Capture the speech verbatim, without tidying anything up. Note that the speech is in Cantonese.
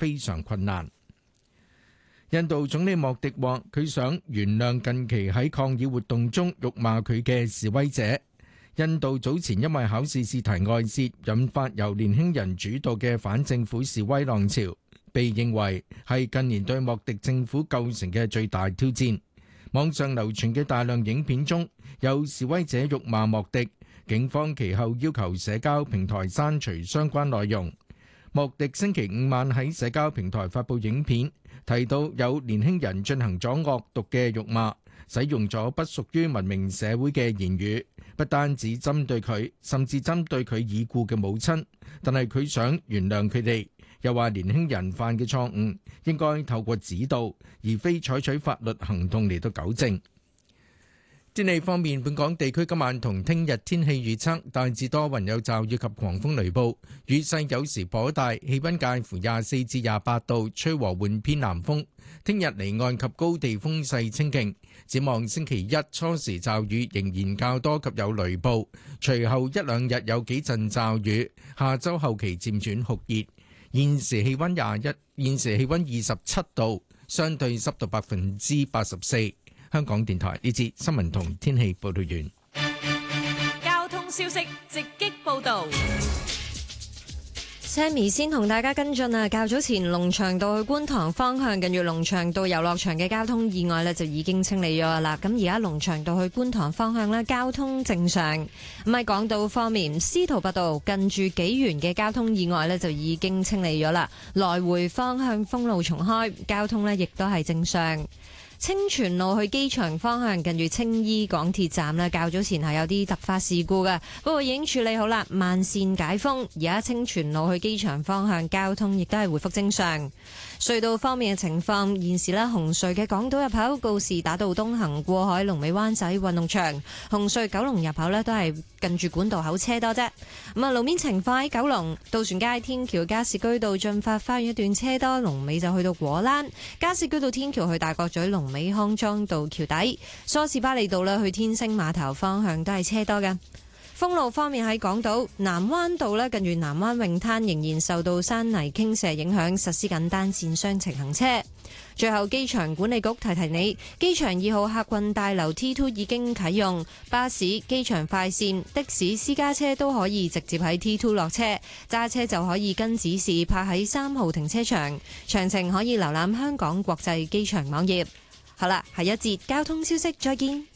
非常困難。印度總理莫迪話，佢想原諒近期喺抗議活動中辱罵佢嘅示威者。印度早前因為考試試題外泄，引發由年輕人主導嘅反政府示威浪潮，被認為係近年對莫迪政府構成嘅最大挑戰。網上流傳嘅大量影片中有示威者辱罵莫迪，警方其後要求社交平台刪除相關內容。莫迪星期五晚喺社交平台發布影片，提到有年輕人進行咗惡毒嘅辱罵，使用咗不屬於文明社會嘅言語，不單止針對佢，甚至針對佢已故嘅母親。但係佢想原諒佢哋，又話年輕人犯嘅錯誤應該透過指導，而非採取法律行動嚟到糾正。天氣方面，本港地區今晚同聽日天氣預測大致多雲有驟雨及狂風雷暴，雨勢有時頗大，氣溫介乎廿四至廿八度，吹和緩偏南風。聽日離岸及高地風勢清勁，展望星期一初時驟雨仍然較多及有雷暴，隨後一兩日有幾陣驟雨，下周後期漸轉酷熱。現時氣溫廿一，現時氣溫二十七度，相對濕度百分之八十四。香港電台呢節新聞同天氣報道完。 交通消息直擊報道。 Sammy 先同大家跟進啊，較早前龍翔道去觀塘方向近住龍翔道遊樂場嘅交通意外呢，就已經清理咗啦。咁而家龍翔道去觀塘方向呢，交通正常。咁喺港島方面，司徒拔道近住紀元嘅交通意外呢，就已經清理咗啦，來回方向封路重開，交通呢亦都係正常。清泉路去機場方向近住青衣港鐵站咧，較早前係有啲突發事故嘅，不過已經處理好啦，慢線解封。而家清泉路去機場方向交通亦都係回復正常。隧道方面嘅情況，現時咧紅隧嘅港島入口告士打道東行過海，龍尾灣仔運動場；紅隧九龍入口咧都係近住管道口車多啫。咁啊，路面情況喺九龍渡船街天橋加士居道進發花園一段車多，龍尾就去到果欄；加士居道天橋去大角咀龍尾康莊道橋底；梳士巴利道咧去天星碼頭方向都係車多嘅。封路方面喺港島南灣道咧，近住南灣泳灘仍然受到山泥傾瀉影響，實施緊單線雙程行車。最後，機場管理局提提你，機場二號客運大樓 T 二 已經啟用，巴士、機場快線、的士、私家車都可以直接喺 T 二落車，揸車就可以跟指示泊喺三號停車場。詳情可以瀏覽香港國際機場網頁。好啦，下一節交通消息再見。